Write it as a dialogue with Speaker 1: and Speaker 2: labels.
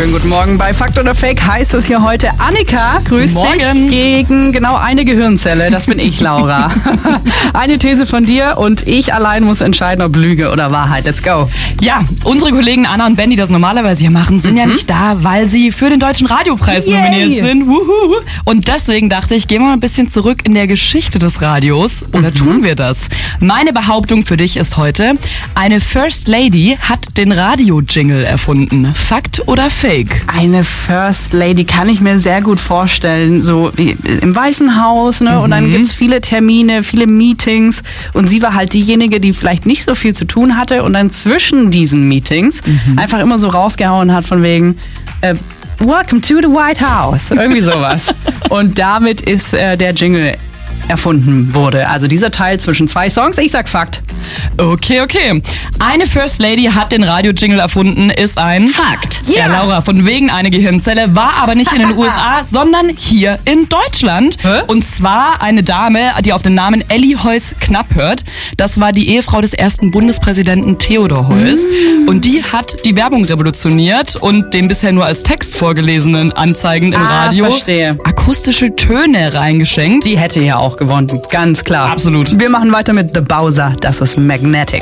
Speaker 1: wunderschönen guten Morgen. Bei Fakt oder Fake heißt es hier heute Annika, grüß dich, gegen genau eine Gehirnzelle. Das bin ich, Laura. Eine These von dir und ich allein muss entscheiden, ob Lüge oder Wahrheit. Let's go.
Speaker 2: Ja, unsere Kollegen Anna und Ben, die das normalerweise hier machen, sind ja nicht da, weil sie für den Deutschen Radiopreis nominiert sind. Wuhu. Und deswegen dachte ich, gehen wir mal ein bisschen zurück in der Geschichte des Radios. Oder tun wir das? Meine Behauptung für dich ist heute, eine First Lady hat den Radio-Jingle erfunden. Fakt oder Fake?
Speaker 1: Eine First Lady kann ich mir sehr gut vorstellen, so wie im Weißen Haus, ne? Und dann gibt's viele Termine, viele Meetings und sie war halt diejenige, die vielleicht nicht so viel zu tun hatte und dann zwischen diesen Meetings einfach immer so rausgehauen hat von wegen Welcome to the White House, irgendwie sowas. Und damit ist der Jingle erfunden wurde. Also dieser Teil zwischen zwei Songs. Ich sag Fakt.
Speaker 2: Okay. Eine First Lady hat den Radio-Jingle erfunden, ist ein
Speaker 3: Fakt.
Speaker 2: Ja, Laura, von wegen eine Gehirnzelle, war aber nicht in den USA, sondern hier in Deutschland. Und zwar eine Dame, die auf den Namen Elli Heuss-Knapp hört. Das war die Ehefrau des ersten Bundespräsidenten Theodor Heuss. Und die hat die Werbung revolutioniert und den bisher nur als Text vorgelesenen Anzeigen im Radio
Speaker 1: verstehe.
Speaker 2: akustische Töne reingeschenkt.
Speaker 1: Die hätte ja auch gewonnen, ganz klar.
Speaker 2: Absolut.
Speaker 1: Wir machen weiter mit The Bowser, das ist Magnetic.